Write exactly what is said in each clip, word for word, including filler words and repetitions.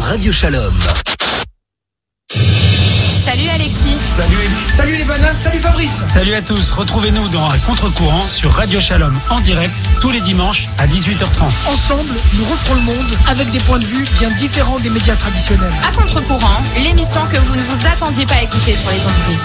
Radio Shalom. Salut Alexis. Salut Salut les Vanas, salut Fabrice. Salut à tous, retrouvez-nous dans Un Contre-Courant sur Radio Shalom en direct tous les dimanches à dix-huit heures trente. Ensemble, nous referons le monde avec des points de vue bien différents des médias traditionnels. À Contre-Courant, l'émission que vous ne vous attendiez pas à écouter sur les ondes.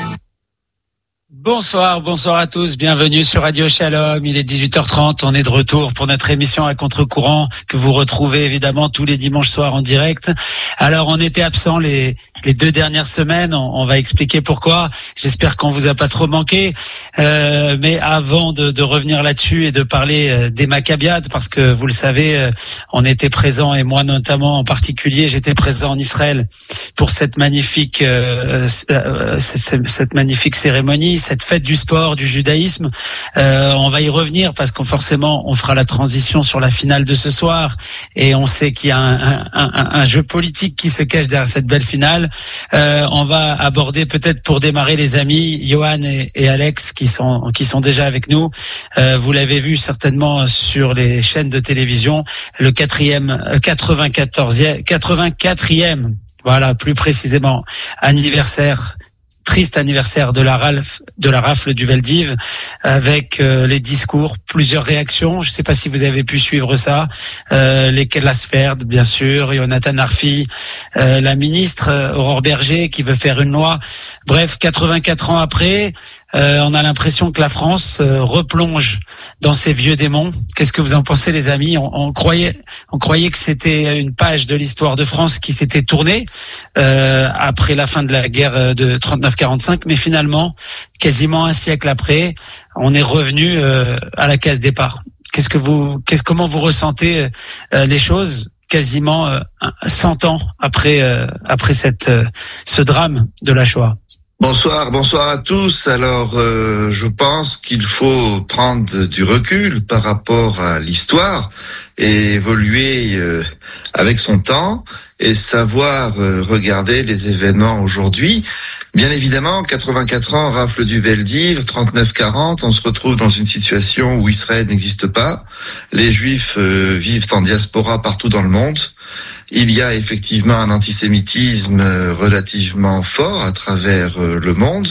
Bonsoir, bonsoir à tous, bienvenue sur Radio Shalom, il est dix-huit heures trente, on est de retour pour notre émission à contre-courant que vous retrouvez évidemment tous les dimanches soirs en direct. Alors on était absents les les deux dernières semaines, on, on va expliquer pourquoi, j'espère qu'on vous a pas trop manqué, euh, mais avant de, de revenir là-dessus et de parler euh, des Maccabiades, parce que vous le savez, euh, on était présents et moi notamment en particulier, j'étais présent en Israël pour cette magnifique euh, euh, cette, cette magnifique cérémonie, cette fête du sport, du judaïsme. Euh, on va y revenir parce qu'on forcément on fera la transition sur la finale de ce soir et on sait qu'il y a un, un, un, un jeu politique qui se cache derrière cette belle finale. Euh, on va aborder peut-être pour démarrer les amis, Johan et, et Alex qui sont qui sont déjà avec nous. Euh, vous l'avez vu certainement sur les chaînes de télévision, le quatrième, quatre-vingt-quatorzième, quatre-vingt-quatrième, voilà plus précisément anniversaire. Triste anniversaire de la rafle, de la rafle du Veldiv, avec euh, les discours, plusieurs réactions. Je ne sais pas si vous avez pu suivre ça. Euh, les Kellasferd, bien sûr, Jonathan Arfi, euh, la ministre euh, Aurore Berger qui veut faire une loi. Bref, quatre-vingt-quatre ans après, euh, on a l'impression que la France euh, replonge dans ses vieux démons. Qu'est-ce que vous en pensez, les amis? on, on croyait, on croyait que c'était une page de l'histoire de France qui s'était tournée euh, après la fin de la guerre de trente-neuf quarante-cinq, mais finalement, quasiment un siècle après, on est revenu euh, à la case départ. Qu'est-ce que vous, qu'est-ce, comment vous ressentez euh, les choses quasiment euh, cent ans après euh, après cette euh, ce drame de la Shoah? Bonsoir, bonsoir à tous. Alors, euh, je pense qu'il faut prendre du recul par rapport à l'histoire et évoluer euh, avec son temps et savoir euh, regarder les événements aujourd'hui. Bien évidemment, quatre-vingt-quatre ans, rafle du Veldiv, trente-neuf quarante, on se retrouve dans une situation où Israël n'existe pas. Les Juifs euh, vivent en diaspora partout dans le monde. Il y a effectivement un antisémitisme relativement fort à travers le monde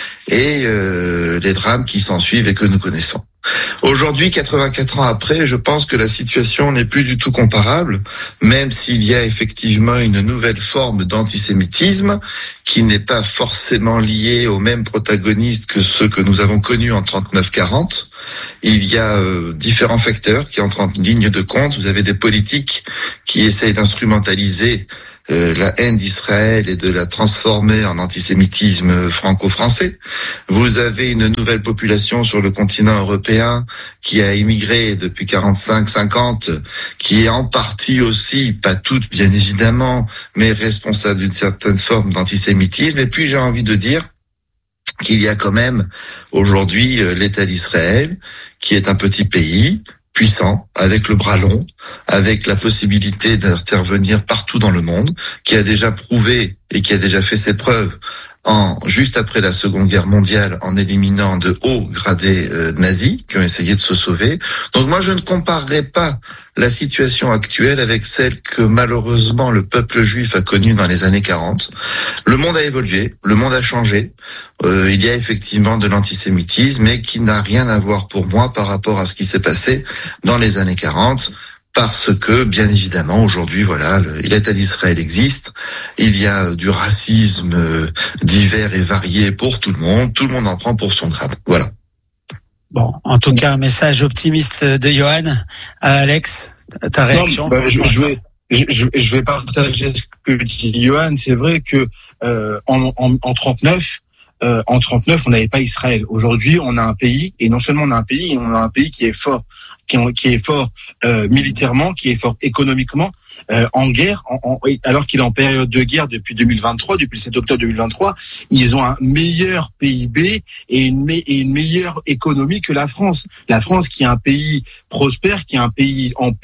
et euh, les drames qui s'en suivent et que nous connaissons. Aujourd'hui, quatre-vingt-quatre ans après, je pense que la situation n'est plus du tout comparable, même s'il y a effectivement une nouvelle forme d'antisémitisme qui n'est pas forcément liée aux mêmes protagonistes que ceux que nous avons connus en trente-neuf quarante. Il y a euh, différents facteurs qui entrent en ligne de compte. Vous avez des politiques qui essayent d'instrumentaliser Euh, la haine d'Israël et de la transformer en antisémitisme franco-français. Vous avez une nouvelle population sur le continent européen qui a immigré depuis quarante-cinq cinquante, qui est en partie aussi, pas toute bien évidemment, mais responsable d'une certaine forme d'antisémitisme. Et puis j'ai envie de dire qu'il y a quand même aujourd'hui l'État d'Israël, qui est un petit pays puissant, avec le bras long, avec la possibilité d'intervenir partout dans le monde, qui a déjà prouvé et qui a déjà fait ses preuves en juste après la Seconde Guerre mondiale en éliminant de hauts gradés euh, nazis qui ont essayé de se sauver. Donc moi je ne comparerai pas la situation actuelle avec celle que malheureusement le peuple juif a connue dans les années quarante. Le monde a évolué, le monde a changé. Euh, il y a effectivement de l'antisémitisme, mais qui n'a rien à voir pour moi par rapport à ce qui s'est passé dans les années quarante. Parce que, bien évidemment, aujourd'hui, voilà, l'État d'Israël existe. Il y a du racisme divers et varié pour tout le monde. Tout le monde en prend pour son grade. Voilà. Bon, en tout cas, un message optimiste de Johan. Alex, ta réaction? Non, bah, je, je vais, je, je vais partager ce que dit Johan. C'est vrai que euh, en, en, en trente-neuf. Euh, en trente-neuf, on n'avait pas Israël. Aujourd'hui, on a un pays, et non seulement on a un pays, on a un pays qui est fort, qui, qui est fort euh, militairement, qui est fort économiquement, euh, en guerre, en, en, alors qu'il est en période de guerre depuis deux mille vingt-trois, depuis le sept octobre deux mille vingt-trois, ils ont un meilleur P I B et une, et une meilleure économie que la France. La France, qui est un pays prospère, qui est un pays en paix,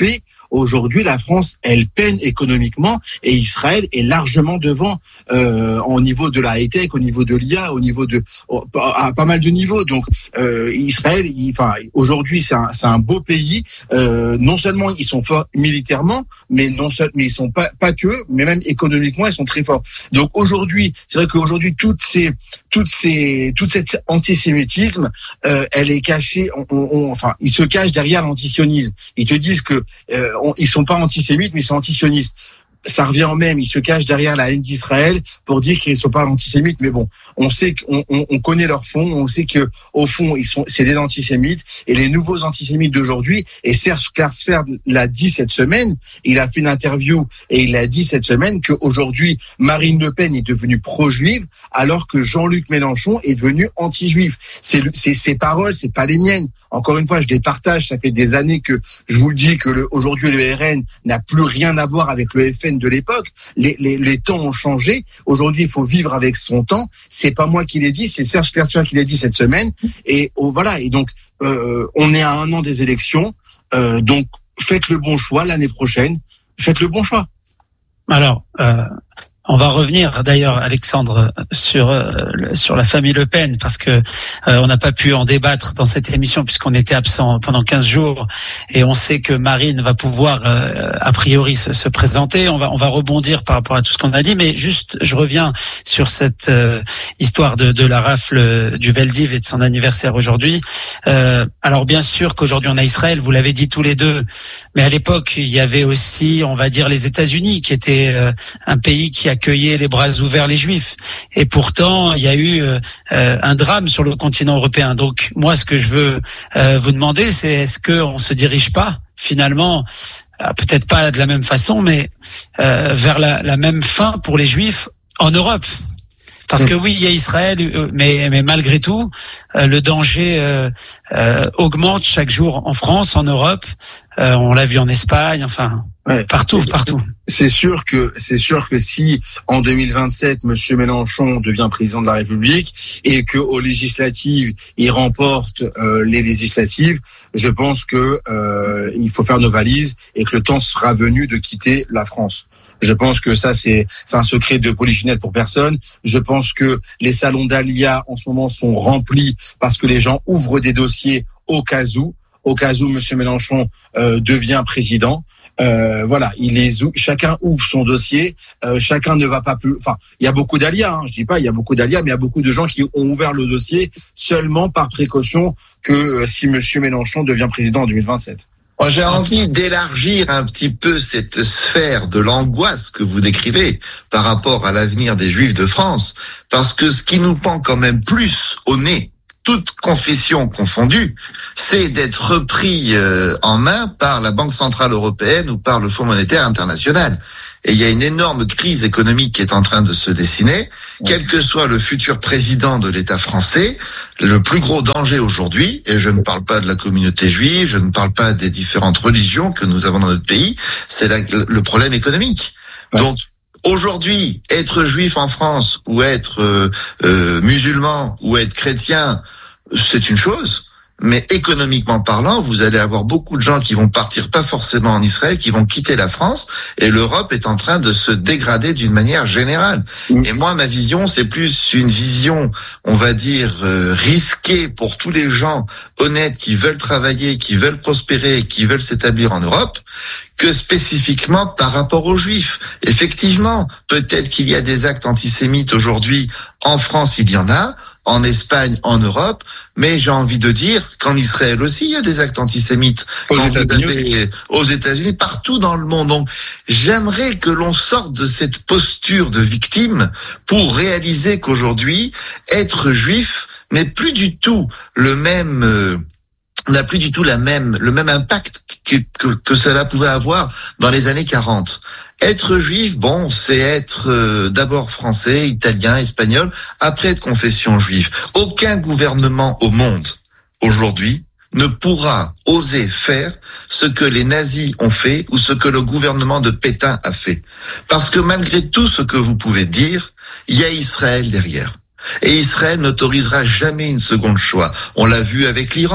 Aujourd'hui, la France, elle peine économiquement et Israël est largement devant euh, au niveau de la high-tech, au niveau de l'I A, au niveau de à pas mal de niveaux. Donc euh, Israël, il, enfin aujourd'hui, c'est un, c'est un beau pays. Euh, non seulement ils sont forts militairement, mais non seulement mais ils sont pas pas que, mais même économiquement, ils sont très forts. Donc aujourd'hui, c'est vrai qu'aujourd'hui toutes ces toutes ces toute cette antisémitisme, euh, elle est cachée. On, on, enfin, ils se cachent derrière l'antisionisme. Ils te disent que euh, on, ils sont pas antisémites, mais ils sont antisionistes. Ça revient au même, ils se cachent derrière la haine d'Israël pour dire qu'ils ne sont pas antisémites, mais bon, on sait qu'on on, on connaît leur fond, on sait que au fond ils sont, c'est des antisémites et les nouveaux antisémites d'aujourd'hui. Et Serge Klarsfeld l'a dit cette semaine, il a fait une interview et il a dit cette semaine qu'aujourd'hui Marine Le Pen est devenue pro-juive alors que Jean-Luc Mélenchon est devenu anti-juif. C'est, c'est ces paroles, c'est pas les miennes. Encore une fois, je les partage. Ça fait des années que je vous le dis que le, aujourd'hui le R N n'a plus rien à voir avec le F N de l'époque. Les, les, les temps ont changé. Aujourd'hui, il faut vivre avec son temps. C'est pas moi qui l'ai dit, c'est Serge Klarsfeld qui l'a dit cette semaine. Et oh, voilà. Et donc, euh, on est à un an des élections. Euh, donc, faites le bon choix l'année prochaine. Faites le bon choix. Alors, euh, on va revenir d'ailleurs, Alexandre, sur euh, sur la famille Le Pen, parce que euh, on n'a pas pu en débattre dans cette émission puisqu'on était absent pendant quinze jours, et on sait que Marine va pouvoir euh, a priori se, se présenter. On va on va rebondir par rapport à tout ce qu'on a dit, mais juste je reviens sur cette euh, histoire de, de la rafle du Veldiv et de son anniversaire aujourd'hui. Euh, alors bien sûr qu'aujourd'hui on a Israël, vous l'avez dit tous les deux, mais à l'époque il y avait aussi, on va dire, les États-Unis qui étaient euh, un pays qui a accueillait les bras ouverts les Juifs. Et pourtant, il y a eu euh, un drame sur le continent européen. Donc, moi, ce que je veux euh, vous demander, c'est est-ce qu'on se dirige pas, finalement, euh, peut-être pas de la même façon, mais euh, vers la, la même fin pour les Juifs en Europe. Parce que oui, il y a Israël, mais, mais malgré tout, euh, le danger euh, euh, augmente chaque jour en France, en Europe. Euh, on l'a vu en Espagne, enfin ouais, partout, partout. C'est sûr que c'est sûr que si en deux mille vingt-sept, Monsieur Mélenchon devient président de la République et que aux législatives il remporte euh, les législatives, je pense que euh, il faut faire nos valises et que le temps sera venu de quitter la France. Je pense que ça, c'est, c'est un secret de polichinelle pour personne. Je pense que les salons d'Alia, en ce moment, sont remplis parce que les gens ouvrent des dossiers au cas où, au cas où Monsieur Mélenchon euh, devient président. Euh, voilà, il les ouvre, chacun ouvre son dossier, euh, chacun ne va pas plus. Enfin, il y a beaucoup d'Alia, hein, je dis pas, il y a beaucoup d'Alia, mais il y a beaucoup de gens qui ont ouvert le dossier seulement par précaution que euh, si Monsieur Mélenchon devient président en deux mille vingt-sept. Moi, j'ai envie d'élargir un petit peu cette sphère de l'angoisse que vous décrivez par rapport à l'avenir des Juifs de France, parce que ce qui nous pend quand même plus au nez, toute confession confondue, c'est d'être repris euh, en main par la Banque Centrale Européenne ou par le Fonds Monétaire International. Et il y a une énorme crise économique qui est en train de se dessiner. Quel que soit le futur président de l'État français, le plus gros danger aujourd'hui, et je ne parle pas de la communauté juive, je ne parle pas des différentes religions que nous avons dans notre pays, c'est la, le problème économique. Ouais. Donc, aujourd'hui, être juif en France, ou être euh, euh, musulman, ou être chrétien, c'est une chose. Mais économiquement parlant, vous allez avoir beaucoup de gens qui vont partir pas forcément en Israël, qui vont quitter la France, et l'Europe est en train de se dégrader d'une manière générale. Mmh. Et moi, ma vision, c'est plus une vision, on va dire, euh, risquée pour tous les gens honnêtes qui veulent travailler, qui veulent prospérer, qui veulent s'établir en Europe, que spécifiquement par rapport aux Juifs. Effectivement, peut-être qu'il y a des actes antisémites aujourd'hui. En France, il y en a. En Espagne, en Europe, mais j'ai envie de dire qu'en Israël aussi, il y a des actes antisémites. Aux États-Unis, aux États-Unis, partout dans le monde. Donc, j'aimerais que l'on sorte de cette posture de victime pour réaliser qu'aujourd'hui, être juif n'est plus du tout le même... Euh, n'a plus du tout la même, le même impact que, que, que cela pouvait avoir dans les années quarante. Être juif, bon, c'est être euh, d'abord français, italien, espagnol, après de confession juive. Aucun gouvernement au monde, aujourd'hui, ne pourra oser faire ce que les nazis ont fait ou ce que le gouvernement de Pétain a fait. Parce que malgré tout ce que vous pouvez dire, il y a Israël derrière. Et Israël n'autorisera jamais une seconde choix. On l'a vu avec l'Iran.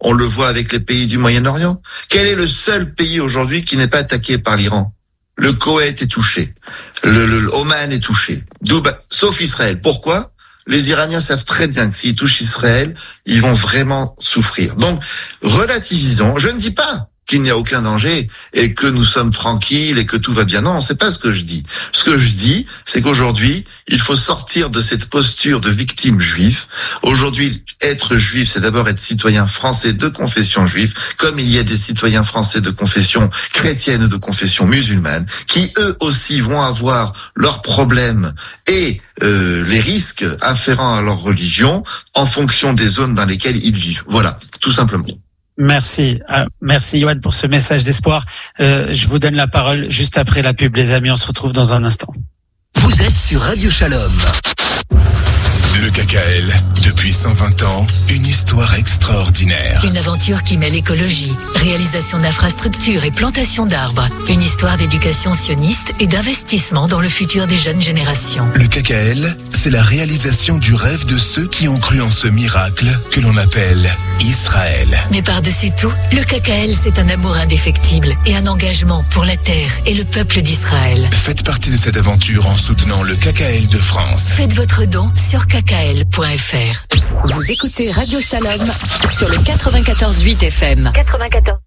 On le voit avec les pays du Moyen-Orient. Quel est le seul pays aujourd'hui qui n'est pas attaqué par l'Iran? Le Koweït est touché. Le, le, le Oman est touché. Dubaï, sauf Israël. Pourquoi? Les Iraniens savent très bien que s'ils touchent Israël, ils vont vraiment souffrir. Donc, relativisons. Je ne dis pas qu'il n'y a aucun danger et que nous sommes tranquilles et que tout va bien. Non, c'est pas ce que je dis. Ce que je dis, c'est qu'aujourd'hui, il faut sortir de cette posture de victime juive. Aujourd'hui, être juif, c'est d'abord être citoyen français de confession juive, comme il y a des citoyens français de confession chrétienne ou de confession musulmane, qui eux aussi vont avoir leurs problèmes et euh, les risques afférents à leur religion en fonction des zones dans lesquelles ils vivent. Voilà, tout simplement. Merci, euh, merci Yoann pour ce message d'espoir. Euh, je vous donne la parole juste après la pub, les amis. On se retrouve dans un instant. Vous êtes sur Radio Shalom. Le K K L, depuis cent vingt ans, une histoire extraordinaire. Une aventure qui mêle écologie, réalisation d'infrastructures et plantation d'arbres. Une histoire d'éducation sioniste et d'investissement dans le futur des jeunes générations. Le K K L, c'est la réalisation du rêve de ceux qui ont cru en ce miracle que l'on appelle Israël. Mais par-dessus tout, le K K L, c'est un amour indéfectible et un engagement pour la terre et le peuple d'Israël. Faites partie de cette aventure en soutenant le K K L de France. Faites votre don sur k k l point f r. Vous écoutez Radio Shalom sur le quatre-vingt-quatorze huit F M. quatre-vingt-quatorze.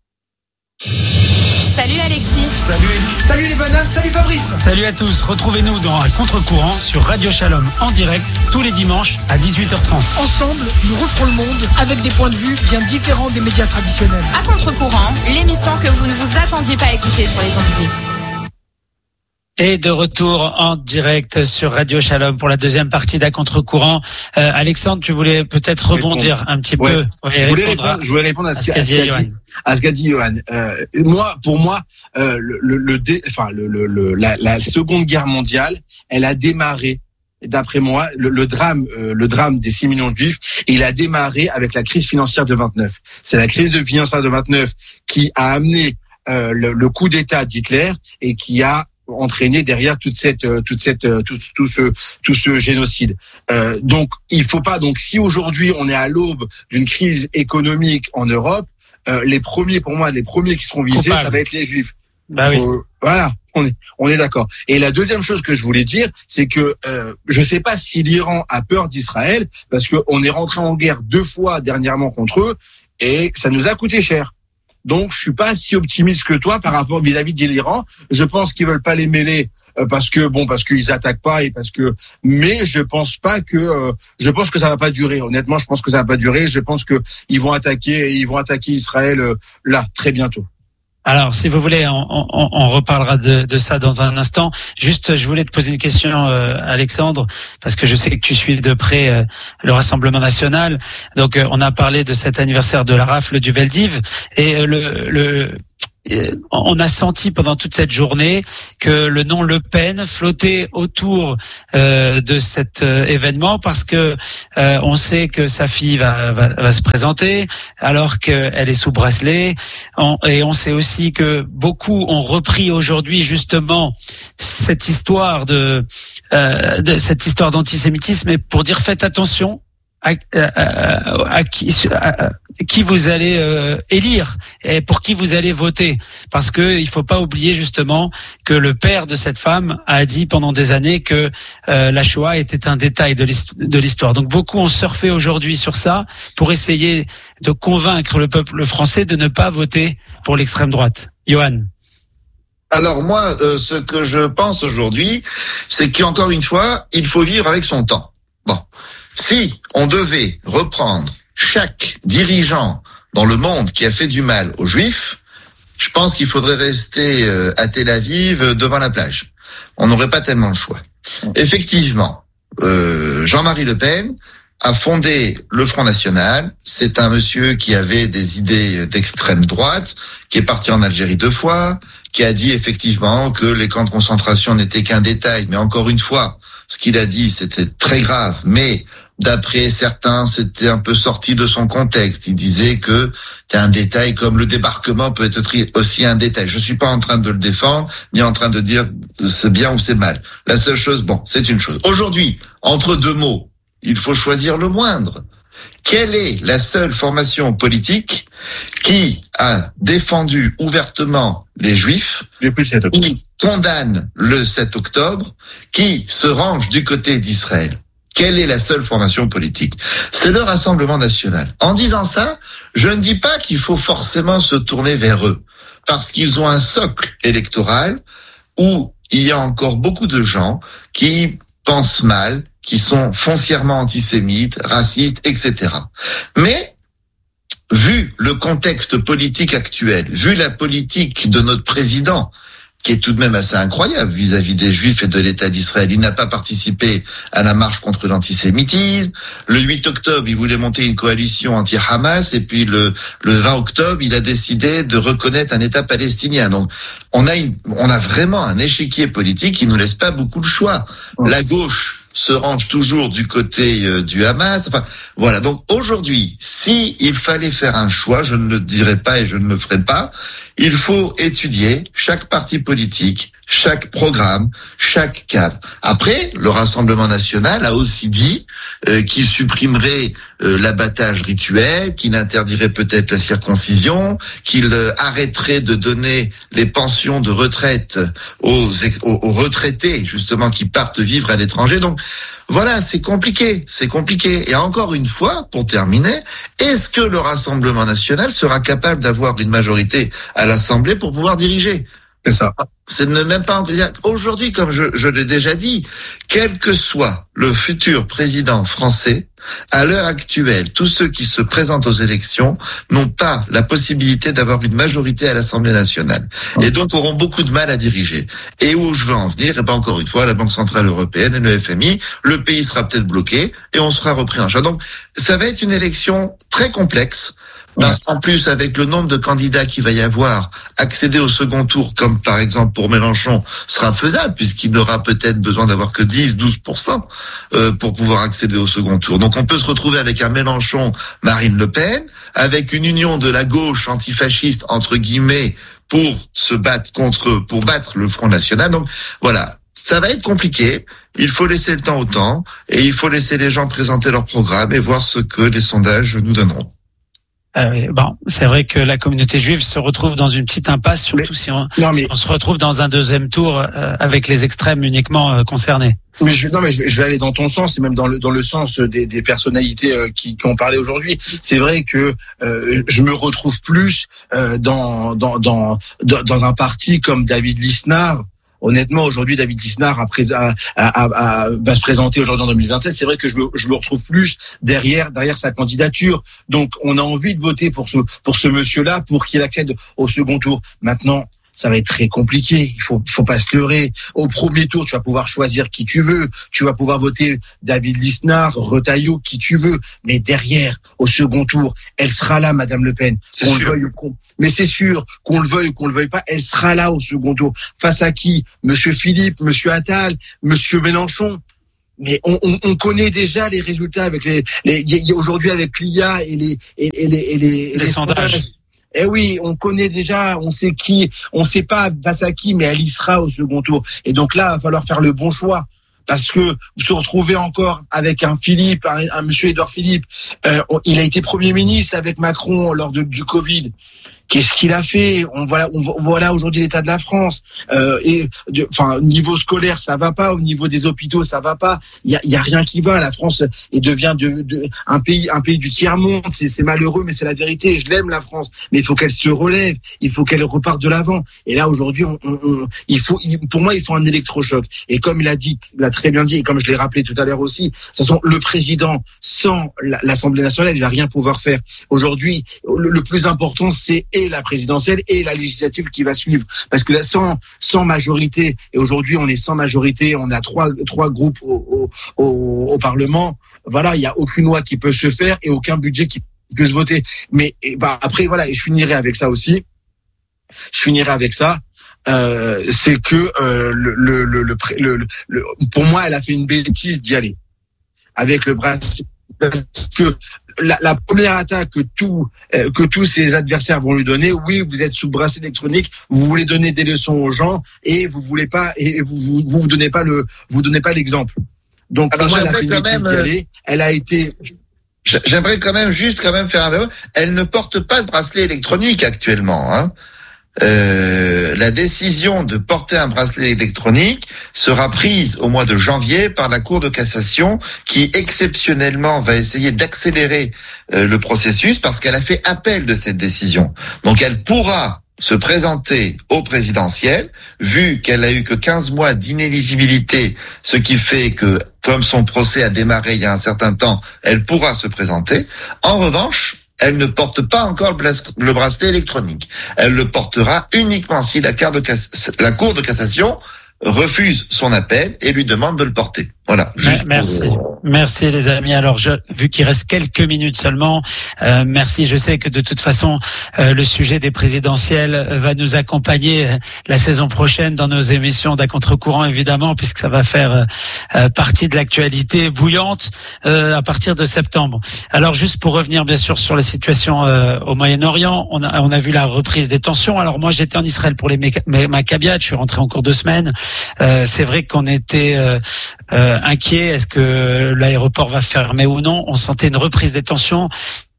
Salut Alexis. Salut Elie. Salut les Vanas, salut Fabrice. Salut à tous. Retrouvez-nous dans Un Contre-Courant sur Radio Shalom en direct tous les dimanches à dix-huit heures trente. Ensemble, nous referons le monde avec des points de vue bien différents des médias traditionnels. À Contre-Courant, l'émission que vous ne vous attendiez pas à écouter sur les ondes libres. Et de retour en direct sur Radio Shalom pour la deuxième partie d'À Contre-Courant. Euh, Alexandre, tu voulais peut-être rebondir un petit ouais. peu. Ouais, je, voulais répondre, je voulais répondre à ce qu'a dit Johan. À ce qu'a dit Johan. Euh, moi, pour moi, euh, le, le, le, dé, enfin, le, le, le la, la Seconde Guerre mondiale, elle a démarré. D'après moi, le, le drame, euh, le drame des six millions de Juifs, il a démarré avec la crise financière de vingt-neuf. C'est la crise de financière de vingt-neuf qui a amené euh, le, le coup d'État d'Hitler et qui a entraîné derrière toute cette toute cette tout, tout ce tout ce génocide. Euh, donc il faut pas donc si aujourd'hui on est à l'aube d'une crise économique en Europe, euh, les premiers pour moi les premiers qui seront visés Coupable. Ça va être les Juifs. Bah faut, oui. Voilà, on est on est d'accord. Et la deuxième chose que je voulais dire, c'est que euh, je sais pas si l'Iran a peur d'Israël parce que on est rentré en guerre deux fois dernièrement contre eux et ça nous a coûté cher. Donc, je suis pas si optimiste que toi par rapport vis-à-vis de l'Iran. Je pense qu'ils veulent pas les mêler parce que bon, parce qu'ils attaquent pas et parce que. Mais je pense pas que. Euh, je pense que ça va pas durer. Honnêtement, je pense que ça va pas durer. Je pense que ils vont attaquer. Ils vont attaquer Israël euh, là très bientôt. Alors, si vous voulez, on, on, on reparlera de, de ça dans un instant. Juste, je voulais te poser une question, euh, Alexandre, parce que je sais que tu suis de près euh, le Rassemblement national. Donc, euh, on a parlé de cet anniversaire de la rafle du Veldiv, et euh, le, le on a senti pendant toute cette journée que le nom Le Pen flottait autour euh, de cet euh, événement parce que euh, on sait que sa fille va, va, va se présenter alors qu'elle est sous bracelet, on, et on sait aussi que beaucoup ont repris aujourd'hui justement cette histoire de, euh, de cette histoire d'antisémitisme, et pour dire faites attention À, à, à, qui, à qui vous allez euh, élire et pour qui vous allez voter, parce que il faut pas oublier justement que le père de cette femme a dit pendant des années que euh, la Shoah était un détail de l'histoire. Donc beaucoup ont surfé aujourd'hui sur ça pour essayer de convaincre le peuple français de ne pas voter pour l'extrême droite. Johan. Alors moi, euh, ce que je pense aujourd'hui, c'est qu'encore une fois, il faut vivre avec son temps. Bon. Si on devait reprendre chaque dirigeant dans le monde qui a fait du mal aux Juifs, je pense qu'il faudrait rester à Tel Aviv devant la plage. On n'aurait pas tellement le choix. Effectivement, euh, Jean-Marie Le Pen a fondé le Front National. C'est un monsieur qui avait des idées d'extrême droite, qui est parti en Algérie deux fois, qui a dit effectivement que les camps de concentration n'étaient qu'un détail. Mais encore une fois, ce qu'il a dit, c'était très grave, mais d'après certains, c'était un peu sorti de son contexte. Il disait que c'est un détail comme le débarquement peut être aussi un détail. Je suis pas en train de le défendre, ni en train de dire c'est bien ou c'est mal. La seule chose, bon, c'est une chose. Aujourd'hui, entre deux mots, il faut choisir le moindre. Quelle est la seule formation politique qui a défendu ouvertement les Juifs, qui condamne le sept octobre, qui se range du côté d'Israël? Quelle est la seule formation politique? C'est le Rassemblement national. En disant ça, je ne dis pas qu'il faut forcément se tourner vers eux, parce qu'ils ont un socle électoral où il y a encore beaucoup de gens qui pensent mal, qui sont foncièrement antisémites, racistes, et cetera. Mais, vu le contexte politique actuel, vu la politique de notre président, qui est tout de même assez incroyable vis-à-vis des Juifs et de l'État d'Israël. Il n'a pas participé à la marche contre l'antisémitisme. Le huit octobre, il voulait monter une coalition anti-Hamas, et puis le, le vingt octobre, il a décidé de reconnaître un État palestinien. Donc, on a une, on a vraiment un échiquier politique qui nous laisse pas beaucoup de choix. La gauche se range toujours du côté euh, du Hamas. Enfin, voilà. Donc aujourd'hui, si il fallait faire un choix, je ne le dirai pas et je ne le ferai pas, il faut étudier chaque parti politique, chaque programme, chaque cadre. Après, le Rassemblement national a aussi dit euh, qu'il supprimerait euh, l'abattage rituel, qu'il interdirait peut-être la circoncision, qu'il euh, arrêterait de donner les pensions de retraite aux, aux, aux retraités, justement, qui partent vivre à l'étranger. Donc, voilà, c'est compliqué, c'est compliqué. Et encore une fois, pour terminer, est-ce que le Rassemblement national sera capable d'avoir une majorité à l'Assemblée pour pouvoir diriger? C'est ça. C'est ne même pas aujourd'hui, comme je, je l'ai déjà dit, quel que soit le futur président français, à l'heure actuelle, tous ceux qui se présentent aux élections n'ont pas la possibilité d'avoir une majorité à l'Assemblée nationale. Et donc auront beaucoup de mal à diriger. Et où je veux en venir, et ben encore une fois, la Banque Centrale Européenne et le F M I, le pays sera peut-être bloqué et on sera repris en charge. Donc ça va être une élection très complexe. Parce qu'en plus, avec le nombre de candidats qu'il va y avoir, accéder au second tour, comme par exemple pour Mélenchon, sera faisable, puisqu'il n'aura peut-être besoin d'avoir que dix à douze pour cent euh, pour pouvoir accéder au second tour. Donc on peut se retrouver avec un Mélenchon, Marine Le Pen, avec une union de la gauche antifasciste, entre guillemets, pour se battre contre, pour battre le Front National. Donc voilà. Ça va être compliqué, il faut laisser le temps au temps, et il faut laisser les gens présenter leur programme et voir ce que les sondages nous donneront. Euh, bon, c'est vrai que la communauté juive se retrouve dans une petite impasse, surtout mais, si, on, non, mais, si on se retrouve dans un deuxième tour euh, avec les extrêmes uniquement euh, concernés. Mais je, non, mais je, je vais aller dans ton sens et même dans le dans le sens des, des personnalités euh, qui, qui ont parlé aujourd'hui. C'est vrai que euh, je me retrouve plus euh, dans, dans dans dans dans un parti comme David Lisnard. Honnêtement, aujourd'hui, David Lisnard a, a, a, a, va se présenter aujourd'hui en deux mille vingt-sept. C'est vrai que je me, je me retrouve plus derrière, derrière sa candidature. Donc, on a envie de voter pour ce, pour ce monsieur-là, pour qu'il accède au second tour. Maintenant, ça va être très compliqué. Il faut, faut pas se leurrer. Au premier tour, tu vas pouvoir choisir qui tu veux. Tu vas pouvoir voter David Lisnard, Retailleau, qui tu veux. Mais derrière, au second tour, elle sera là, Madame Le Pen. Qu'on le veuille ou qu'on, mais c'est sûr, qu'on le veuille ou qu'on le veuille pas, elle sera là au second tour. Face à qui? Monsieur Philippe, Monsieur Attal, Monsieur Mélenchon. Mais on, on, on connaît déjà les résultats avec les, les, y a aujourd'hui avec l'I A et les, et, et les, et les, et les, les sondages. sondages. Eh oui, on connaît déjà, on sait qui, on sait pas face à qui, mais elle y sera au second tour. Et donc là, il va falloir faire le bon choix. Parce que vous se retrouvez encore avec un Philippe, un, un monsieur Édouard Philippe, euh, il a été Premier ministre avec Macron lors de, du Covid. Qu'est-ce qu'il a fait? On voilà, on voilà aujourd'hui l'état de la France. Euh, et enfin, au niveau scolaire, ça va pas. Au niveau des hôpitaux, ça va pas. Il y a, y a rien qui va. La France et devient de, de, un pays, un pays du tiers monde. C'est, c'est malheureux, mais c'est la vérité. Je l'aime la France, mais il faut qu'elle se relève. Il faut qu'elle reparte de l'avant. Et là aujourd'hui, on, on, on, il faut, il, pour moi, il faut un électrochoc. Et comme il a dit, il a très bien dit, et comme je l'ai rappelé tout à l'heure aussi, de toute façon, le président sans l'Assemblée nationale, il va rien pouvoir faire. Aujourd'hui, le, le plus important, c'est et la présidentielle et la législative qui va suivre, parce que là sans sans majorité, et aujourd'hui on est sans majorité, on a trois trois groupes au au, au, au Parlement, voilà, il y a aucune loi qui peut se faire et aucun budget qui peut se voter. Mais et bah après voilà, et je finirai avec ça aussi. Je finirai avec ça. Euh, c'est que euh, le, le, le, le, le, le, pour moi, elle a fait une bêtise d'y aller avec le bracelet, parce que la, la première attaque que tout euh, que tous ses adversaires vont lui donner, oui, vous êtes sous bracelet électronique, vous voulez donner des leçons aux gens et vous voulez pas et vous vous vous, vous donnez pas le vous donnez pas l'exemple. Donc alors pour moi, elle a fait quand une bêtise même d'y aller. Elle a été j'aimerais quand même juste quand même faire un... Elle ne porte pas de bracelet électronique actuellement, hein. Euh, la décision de porter un bracelet électronique sera prise au mois de janvier par la Cour de cassation qui exceptionnellement va essayer d'accélérer euh, le processus parce qu'elle a fait appel de cette décision. Donc elle pourra se présenter au présidentiel, vu qu'elle a eu que quinze mois d'inéligibilité, ce qui fait que, comme son procès a démarré il y a un certain temps, elle pourra se présenter. En revanche, elle ne porte pas encore le bracelet électronique. Elle le portera uniquement si la, carte de cass- la Cour de cassation refuse son appel et lui demande de le porter. Voilà. Merci. Pour... Merci les amis. Alors, je, vu qu'il reste quelques minutes seulement, euh, merci. Je sais que de toute façon, euh, le sujet des présidentielles va nous accompagner la saison prochaine dans nos émissions d'À contre-courant, évidemment, puisque ça va faire euh, partie de l'actualité bouillante euh, à partir de septembre. Alors, juste pour revenir bien sûr sur la situation euh, au Moyen-Orient, on a, on a vu la reprise des tensions. Alors moi, j'étais en Israël pour les Maccabiades. Je suis rentré en cours de semaine. Euh, c'est vrai qu'on était euh, euh, inquiet. Est-ce que l'aéroport va fermer ou non? On sentait une reprise des tensions,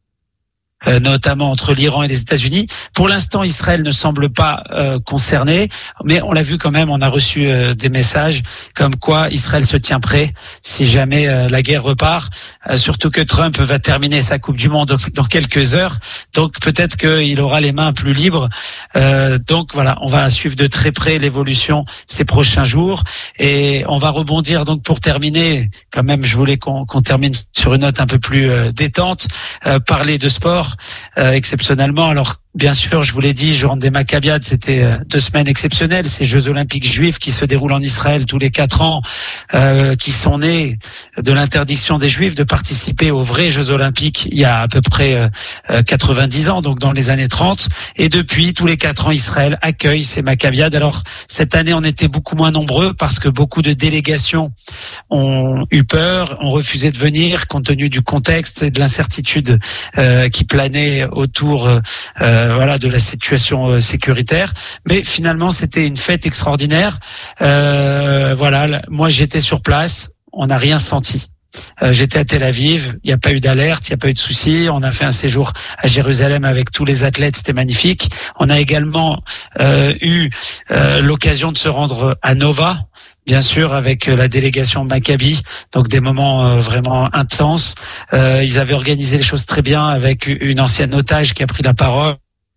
euh, notamment entre l'Iran et les États-Unis. Pour l'instant, Israël ne semble pas euh, concerné, mais on l'a vu quand même, on a reçu euh, des messages comme quoi Israël se tient prêt si jamais euh, la guerre repart, euh, surtout que Trump va terminer sa Coupe du Monde dans quelques heures, donc peut-être qu'il aura les mains plus libres. Euh, donc voilà, on va suivre de très près l'évolution ces prochains jours, et on va rebondir donc pour terminer, quand même je voulais qu'on, qu'on termine sur une note un peu plus euh, détente, euh, parler de sport. Euh, exceptionnellement. Alors bien sûr, je vous l'ai dit, je rentre des Maccabiades, c'était euh, deux semaines exceptionnelles, ces Jeux Olympiques juifs qui se déroulent en Israël tous les quatre ans, euh, qui sont nés de l'interdiction des Juifs de participer aux vrais Jeux Olympiques il y a à peu près euh, quatre-vingt-dix ans, donc dans les années trente, et depuis tous les quatre ans Israël accueille ces Maccabiades. Alors cette année on était beaucoup moins nombreux parce que beaucoup de délégations ont eu peur, ont refusé de venir compte tenu du contexte et de l'incertitude euh, qui planait autour euh, Euh, voilà, de la situation euh, sécuritaire, mais finalement c'était une fête extraordinaire. Euh, voilà, moi j'étais sur place, on n'a rien senti. Euh, j'étais à Tel Aviv, il n'y a pas eu d'alerte, il n'y a pas eu de souci. On a fait un séjour à Jérusalem avec tous les athlètes, c'était magnifique. On a également euh, eu euh, l'occasion de se rendre à Nova, bien sûr, avec la délégation Maccabi, donc des moments euh, vraiment intenses. Euh, ils avaient organisé les choses très bien avec une ancienne otage qui a pris la parole,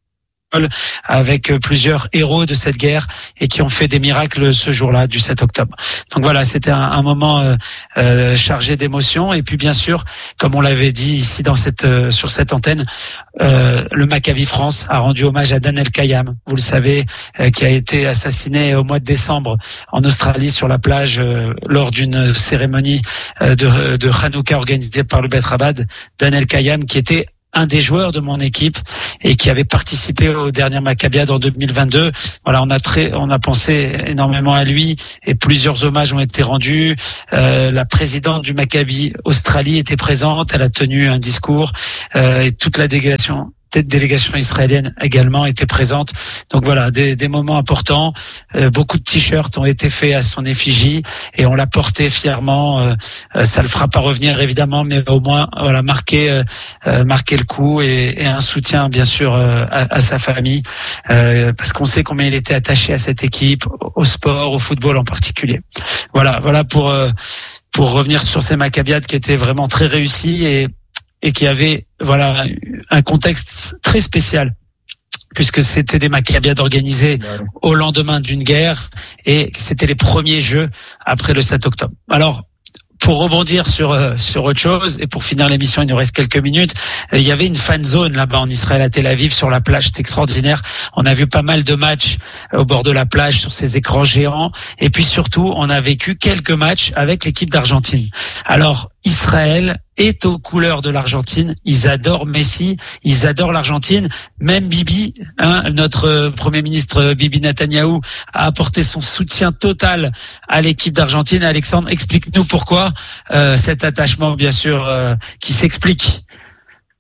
avec plusieurs héros de cette guerre et qui ont fait des miracles ce jour-là du sept octobre. Donc voilà, c'était un, un moment euh, euh, chargé d'émotions. Et puis bien sûr, comme on l'avait dit ici dans cette euh, sur cette antenne, euh, le Maccabi France a rendu hommage à Dan El-Kayam, vous le savez, euh, qui a été assassiné au mois de décembre en Australie sur la plage euh, lors d'une cérémonie euh, de, de Hanouka organisée par le Bet Rabad. Dan El-Kayam qui était un des joueurs de mon équipe et qui avait participé aux dernières Maccabiades en deux mille vingt-deux. Voilà, on a très, on a pensé énormément à lui et plusieurs hommages ont été rendus. Euh, la présidente du Maccabi Australie était présente, elle a tenu un discours euh, et toute la délégation. Cette délégation israélienne également était présente. Donc voilà, des, des moments importants. Euh, beaucoup de t-shirts ont été faits à son effigie et on l'a porté fièrement. Euh, euh, ça le fera pas revenir évidemment, mais au moins voilà marquer euh, euh, marquer le coup et, et un soutien bien sûr euh, à, à sa famille euh, parce qu'on sait combien il était attaché à cette équipe, au sport, au football en particulier. Voilà, voilà pour euh, pour revenir sur ces Maccabiades qui étaient vraiment très réussies et et qui avait voilà un contexte très spécial puisque c'était des Maccabiades organisées au lendemain d'une guerre et c'était les premiers Jeux après le sept octobre. Alors pour rebondir sur euh, sur autre chose et pour finir l'émission, il nous reste quelques minutes. Euh, il y avait une fan zone là-bas en Israël à Tel Aviv sur la plage, c'est extraordinaire. On a vu pas mal de matchs euh, au bord de la plage sur ces écrans géants et puis surtout on a vécu quelques matchs avec l'équipe d'Argentine. Alors Israël est aux couleurs de l'Argentine. Ils adorent Messi, ils adorent l'Argentine. Même Bibi, hein, notre euh, Premier ministre Bibi Netanyahou a apporté son soutien total à l'équipe d'Argentine. Alexandre, explique-nous pourquoi euh, cet attachement, bien sûr, euh, qui s'explique.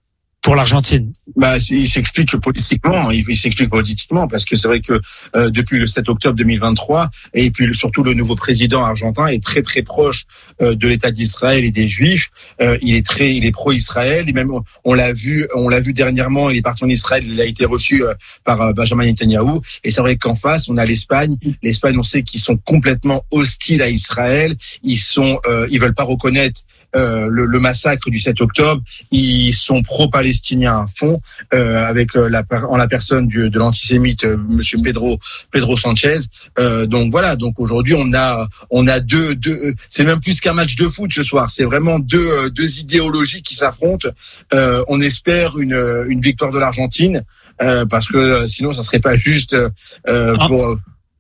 pour l'Argentine. Bah, il s'explique politiquement, il, il s'explique politiquement parce que c'est vrai que euh, depuis le sept octobre deux mille vingt-trois et puis le, surtout le nouveau président argentin est très très proche euh, de l'État d'Israël et des Juifs. Euh, il est très, il est pro-Israël et même on, on l'a vu, on l'a vu dernièrement. Il est parti en Israël, il a été reçu euh, par euh, Benjamin Netanyahu. Et c'est vrai qu'en face, on a l'Espagne. L'Espagne, on sait qu'ils sont complètement hostiles à Israël. Ils sont, euh, ils veulent pas reconnaître euh, le, le massacre du sept octobre. Ils sont pro-palestiniens à fond. Euh, avec euh, la en la personne du, de l'antisémite euh, Monsieur Pedro Pedro Sanchez. Euh, donc voilà. Donc aujourd'hui on a on a deux deux. C'est même plus qu'un match de foot ce soir. C'est vraiment deux deux idéologies qui s'affrontent. Euh, on espère une une victoire de l'Argentine euh, parce que euh, sinon ça serait pas juste euh, pour.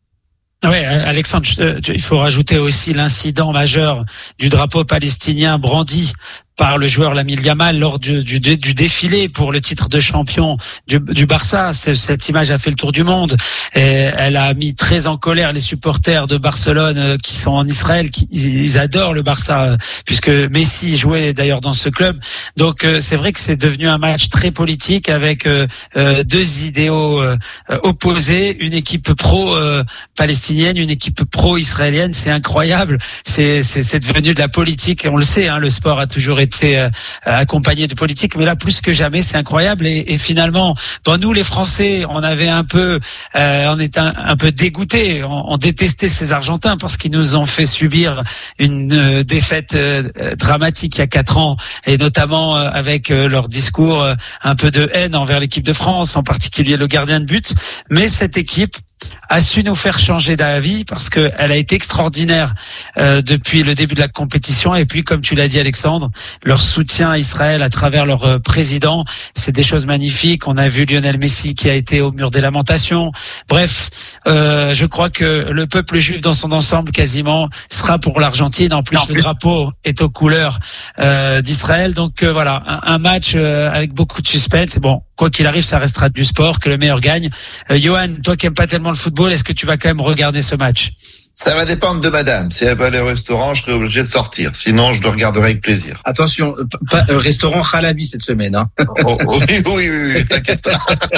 Oui, Alexandre, il faut rajouter aussi l'incident majeur du drapeau palestinien brandi par le joueur Lamine Yamal lors du, du, du défilé pour le titre de champion du, du Barça. Cette image a fait le tour du monde et elle a mis très en colère les supporters de Barcelone qui sont en Israël. Qui, ils adorent le Barça puisque Messi jouait d'ailleurs dans ce club. Donc c'est vrai que c'est devenu un match très politique avec euh, deux idéaux euh, opposés, une équipe pro-palestinienne, une équipe pro-israélienne. C'est incroyable. C'est, c'est, c'est devenu de la politique. On le sait, hein, le sport a toujours été euh, accompagné de politique, mais là plus que jamais c'est incroyable et, et finalement bon, nous les Français on avait un peu euh, on était un, un peu dégoûtés, on, on détestait ces Argentins parce qu'ils nous ont fait subir une euh, défaite euh, dramatique il y a quatre ans et notamment euh, avec euh, leur discours euh, un peu de haine envers l'équipe de France, en particulier le gardien de but, mais cette équipe a su nous faire changer d'avis parce que elle a été extraordinaire euh, depuis le début de la compétition et puis comme tu l'as dit Alexandre, leur soutien à Israël à travers leur euh, président, c'est des choses magnifiques. On a vu Lionel Messi qui a été au mur des lamentations. Bref, euh, je crois que le peuple juif dans son ensemble quasiment sera pour l'Argentine. En plus, non, le plus. drapeau est aux couleurs euh, d'Israël. Donc euh, voilà, un, un match euh, avec beaucoup de suspense. Et bon, quoi qu'il arrive, ça restera du sport, que le meilleur gagne. Euh, Johan, toi qui aimes pas tellement le football, est-ce que tu vas quand même regarder ce match? Ça va dépendre de madame. Si elle va aller au restaurant, je serai obligé de sortir. Sinon, je le regarderai avec plaisir. Attention, pas, euh, restaurant Khalabi cette semaine. Hein. Oh, oh, oui, oui, oui, oui, t'inquiète pas.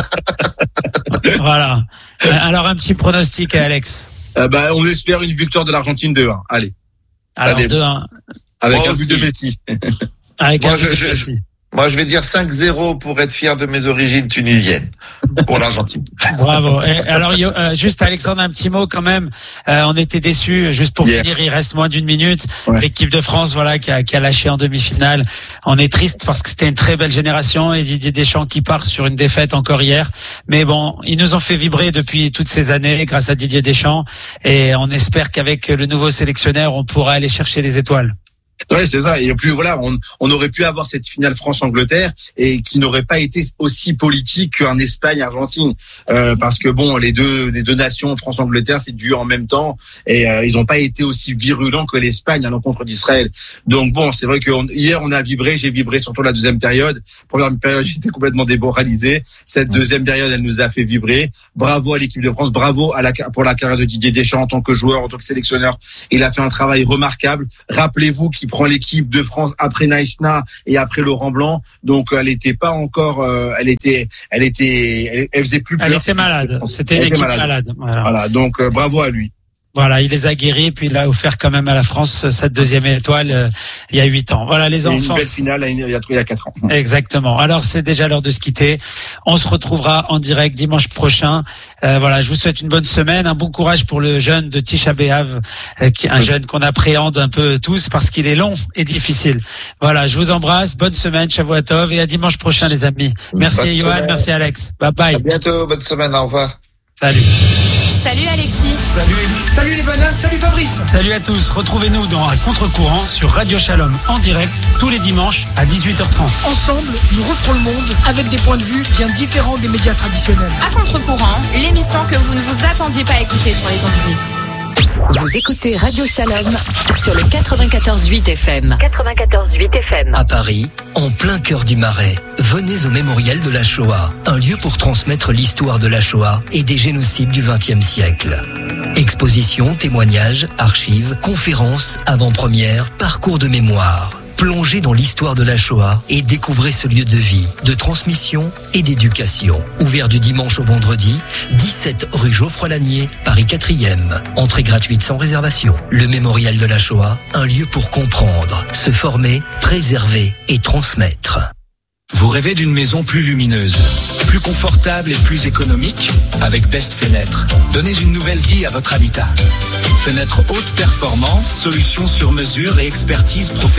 Voilà. Alors, un petit pronostic, Alex. Euh, bah, on espère une victoire de l'Argentine deux un. Allez. Alors, Allez. deux un. Avec Moi un aussi. but de Messi. Avec Moi, un je, but de je, Messi. Moi, je vais dire cinq zéro pour être fier de mes origines tunisiennes. Pour l'Argentine. Bravo. Et alors, euh, juste Alexandre, un petit mot quand même. Euh, on était déçus. Juste pour yeah. finir, il reste moins d'une minute. Ouais. L'équipe de France, voilà, qui a, qui a lâché en demi-finale. On est triste parce que c'était une très belle génération et Didier Deschamps qui part sur une défaite encore hier. Mais bon, ils nous ont fait vibrer depuis toutes ces années grâce à Didier Deschamps et on espère qu'avec le nouveau sélectionneur, on pourra aller chercher les étoiles. Ouais, c'est ça. Et plus voilà, on, on aurait pu avoir cette finale France-Angleterre et qui n'aurait pas été aussi politique qu'un Espagne-Argentine, euh, parce que bon, les deux les deux nations France-Angleterre, c'est dû en même temps et euh, ils n'ont pas été aussi virulents que l'Espagne à l'encontre d'Israël. Donc bon, c'est vrai que on, hier on a vibré, j'ai vibré surtout la deuxième période. Première période, j'étais complètement démoralisé. Cette deuxième période, elle nous a fait vibrer. Bravo à l'équipe de France, bravo à la pour la carrière de Didier Deschamps en tant que joueur, en tant que sélectionneur. Il a fait un travail remarquable. Rappelez-vous qu'il prend l'équipe de France après Naïsna et après Laurent Blanc, donc elle était pas encore, euh, elle était, elle était, elle, elle faisait plus peur. Elle était malade. C'était une équipe malade. malade. Voilà. voilà, donc euh, bravo à lui. Voilà, il les a guéris, puis il a offert quand même à la France cette deuxième étoile euh, il y a huit ans. Voilà, les et enfants. Une belle finale il y a, il y a quatre ans. Exactement. Alors c'est déjà l'heure de se quitter. On se retrouvera en direct dimanche prochain. Euh, voilà, je vous souhaite une bonne semaine, un bon courage pour le jeune de Tisha B'Av, euh, qui un oui. jeune qu'on appréhende un peu tous parce qu'il est long et difficile. Voilà, je vous embrasse. Bonne semaine, Shavua Tov, et à dimanche prochain, les amis. Merci Johan, merci Alex. Bye bye. À bientôt, bonne semaine, au revoir. Salut. Salut Alexis. Salut Elie. Salut les Vanas. Salut Fabrice. Salut à tous. Retrouvez-nous dans Un Contre-Courant sur Radio Shalom en direct tous les dimanches à dix-huit heures trente. Ensemble, nous referons le monde avec des points de vue bien différents des médias traditionnels. À Contre-Courant, l'émission que vous ne vous attendiez pas à écouter sur les ondes libres. Vous écoutez Radio Shalom sur le quatre-vingt-quatorze huit F M. quatre-vingt-quatorze huit F M. À Paris, en plein cœur du Marais, venez au Mémorial de la Shoah, un lieu pour transmettre l'histoire de la Shoah et des génocides du vingtième siècle. Expositions, témoignages, archives, conférences, avant-premières, parcours de mémoire. Plongez dans l'histoire de la Shoah et découvrez ce lieu de vie, de transmission et d'éducation. Ouvert du dimanche au vendredi, dix-sept rue Geoffroy-Lanier, Paris quatrième. Entrée gratuite sans réservation. Le mémorial de la Shoah, un lieu pour comprendre, se former, préserver et transmettre. Vous rêvez d'une maison plus lumineuse, plus confortable et plus économique? Avec Best Fenêtre, donnez une nouvelle vie à votre habitat. Fenêtre haute performance, solutions sur mesure et expertise professionnelle.